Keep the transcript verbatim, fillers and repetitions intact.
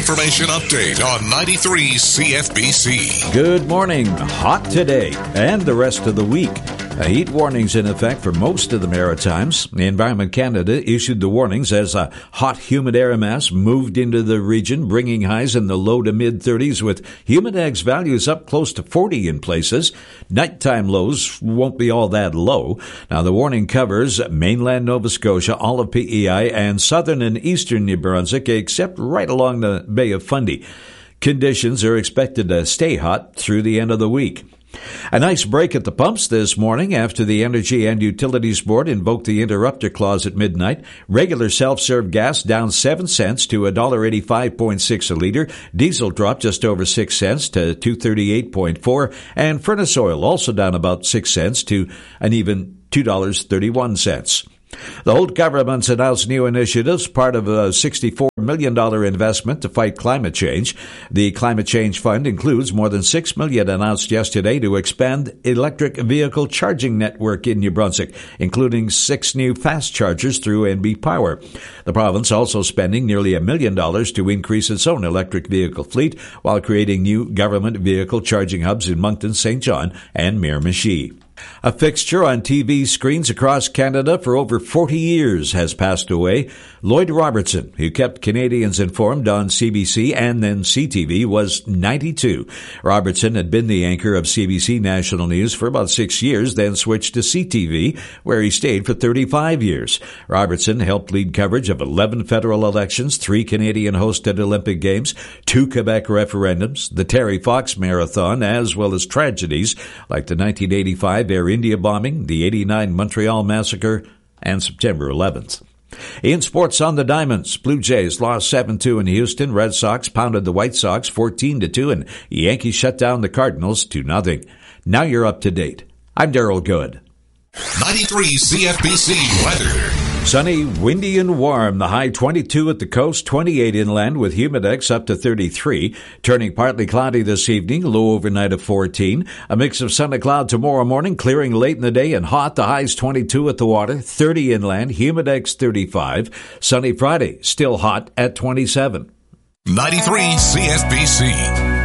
information update on ninety-three C F B C. Good morning. Hot today and the rest of the week. A heat warning's in effect for most of the Maritimes. The Environment Canada issued the warnings as a hot, humid air mass moved into the region, bringing highs in the low to mid-thirties with humidex values up close to forty in places. Nighttime lows won't be all that low. Now, the warning covers mainland Nova Scotia, all of P E I, and southern and eastern New Brunswick, except right along the Bay of Fundy. Conditions are expected to stay hot through the end of the week. A nice break at the pumps this morning after the Energy and Utilities Board invoked the interrupter clause at midnight. Regular self-serve gas down seven cents to one dollar eighty-five point six a liter. Diesel dropped just over six cents to two thirty-eight point four. And furnace oil also down about six cents to an even two dollars and thirty-one cents. The Holt government's announced new initiatives, part of a sixty-four million dollars investment to fight climate change. The Climate Change Fund includes more than six million dollars announced yesterday to expand electric vehicle charging network in New Brunswick, including six new fast chargers through N B Power. The province also spending nearly a million dollars to increase its own electric vehicle fleet while creating new government vehicle charging hubs in Moncton, Saint John, and Miramichi. A fixture on T V screens across Canada for over forty years has passed away. Lloyd Robertson, who kept Canadians informed on C B C and then C T V, was ninety-two. Robertson had been the anchor of C B C National News for about six years, then switched to C T V, where he stayed for thirty-five years. Robertson helped lead coverage of eleven federal elections, three Canadian-hosted Olympic Games, two Quebec referendums, the Terry Fox Marathon, as well as tragedies like the nineteen eighty-five Air India bombing, the eighty-nine Montreal massacre, and September eleventh. In sports on the Diamonds, Blue Jays lost seven two in Houston. Red Sox pounded the White Sox fourteen to two, and Yankees shut down the Cardinals two nothing. Now you're up to date. I'm Daryl Good. ninety-three C F B C weather. Sunny, windy, and warm. The high twenty-two at the coast, twenty-eight inland with humidex up to thirty-three. Turning partly cloudy this evening, low overnight of fourteen. A mix of sun and cloud tomorrow morning, clearing late in the day and hot. The highs twenty-two at the water, thirty inland, humidex thirty-five. Sunny Friday, still hot at twenty-seven. ninety-three C F B C.